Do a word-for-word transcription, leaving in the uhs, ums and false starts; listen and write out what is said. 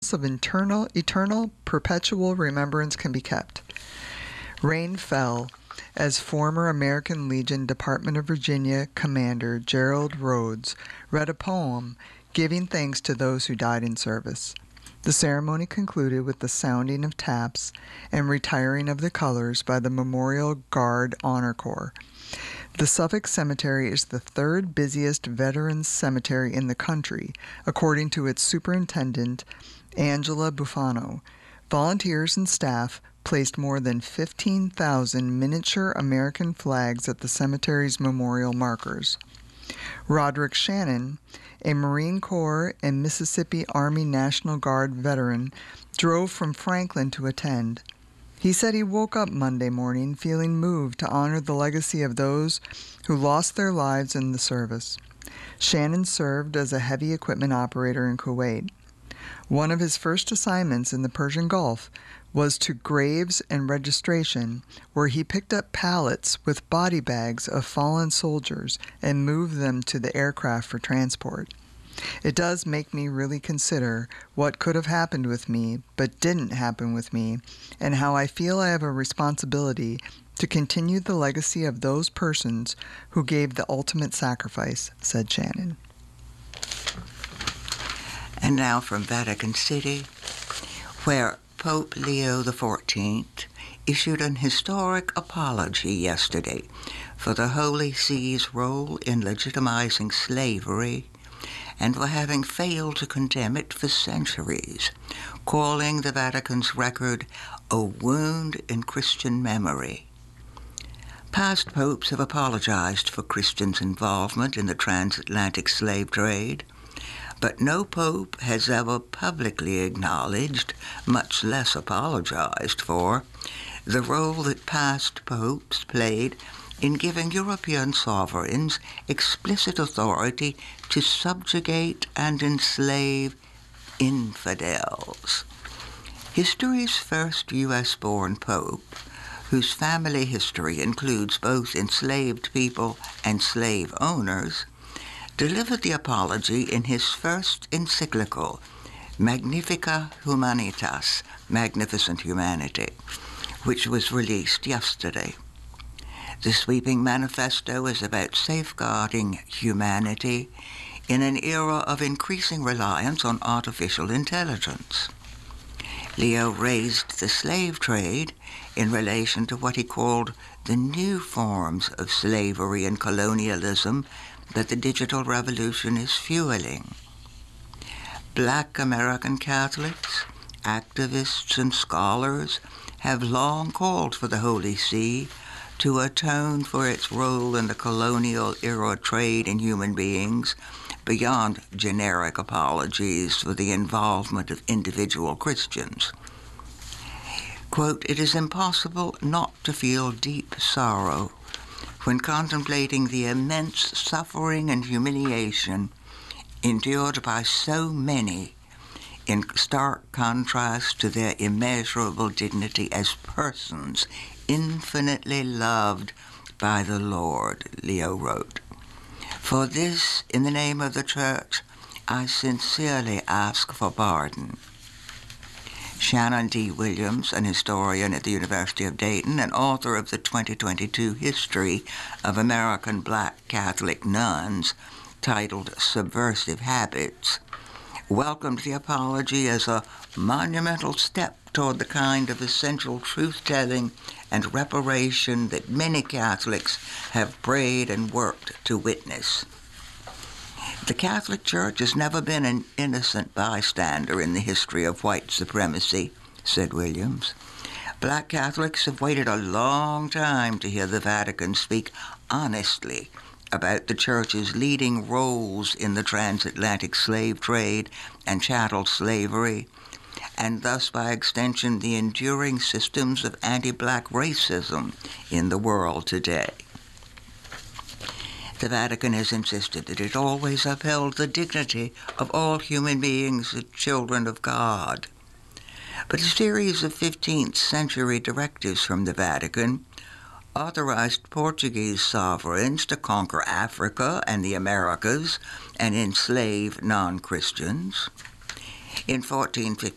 promise of eternal, eternal, perpetual remembrance can be kept. Rain fell as former American Legion Department of Virginia Commander Gerald Rhodes read a poem giving thanks to those who died in service. The ceremony concluded with the sounding of taps and retiring of the colors by the Memorial Guard Honor Corps. The Suffolk Cemetery is the third busiest veterans cemetery in the country, according to its superintendent, Angela Bufano. Volunteers and staff placed more than fifteen thousand miniature American flags at the cemetery's memorial markers. Roderick Shannon, a Marine Corps and Mississippi Army National Guard veteran, drove from Franklin to attend. He said he woke up Monday morning feeling moved to honor the legacy of those who lost their lives in the service. Shannon served as a heavy equipment operator in Kuwait. One of his first assignments in the Persian Gulf was to graves and registration, where he picked up pallets with body bags of fallen soldiers and moved them to the aircraft for transport. It does make me really consider what could have happened with me but didn't happen with me, and how I feel I have a responsibility to continue the legacy of those persons who gave the ultimate sacrifice, said Shannon. And now from Vatican City, where Pope Leo the fourteenth issued an historic apology yesterday for the Holy See's role in legitimizing slavery and for having failed to condemn it for centuries, calling the Vatican's record a wound in Christian memory. Past popes have apologized for Christians' involvement in the transatlantic slave trade, but no pope has ever publicly acknowledged, much less apologized for, the role that past popes played in giving European sovereigns explicit authority to subjugate and enslave infidels. History's first U S-born pope, whose family history includes both enslaved people and slave owners, delivered the apology in his first encyclical, Magnifica Humanitas, Magnificent Humanity, which was released yesterday. The sweeping manifesto is about safeguarding humanity in an era of increasing reliance on artificial intelligence. Leo raised the slave trade in relation to what he called the new forms of slavery and colonialism that the digital revolution is fueling. Black American Catholics, activists, and scholars have long called for the Holy See to atone for its role in the colonial era trade in human beings beyond generic apologies for the involvement of individual Christians. Quote, "It is impossible not to feel deep sorrow when contemplating the immense suffering and humiliation endured by so many in stark contrast to their immeasurable dignity as persons infinitely loved by the Lord," Leo wrote. "For this, in the name of the Church, I sincerely ask for pardon." Shannon D. Williams, an historian at the University of Dayton and author of the twenty twenty-two History of American Black Catholic Nuns, titled Subversive Habits, welcomed the apology as a monumental step toward the kind of essential truth-telling and reparation that many Catholics have prayed and worked to witness. The Catholic Church has never been an innocent bystander in the history of white supremacy, said Williams. Black Catholics have waited a long time to hear the Vatican speak honestly about the Church's leading roles in the transatlantic slave trade and chattel slavery, and thus, by extension, the enduring systems of anti-black racism in the world today. The Vatican has insisted that it always upheld the dignity of all human beings as children of God. But a series of fifteenth century directives from the Vatican authorized Portuguese sovereigns to conquer Africa and the Americas and enslave non-Christians. In fourteen